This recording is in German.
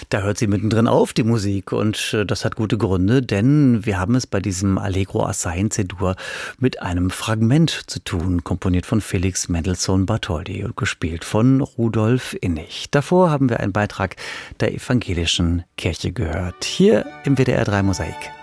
Da hört sie mittendrin auf, die Musik. Und das hat gute Gründe, denn wir haben es bei diesem Allegro assai in C-Dur mit einem Fragment zu tun, komponiert von Felix Mendelssohn Bartholdy und gespielt von Rudolf Innig. Davor haben wir einen Beitrag der Evangelischen Kirche gehört, hier im WDR 3 Mosaik.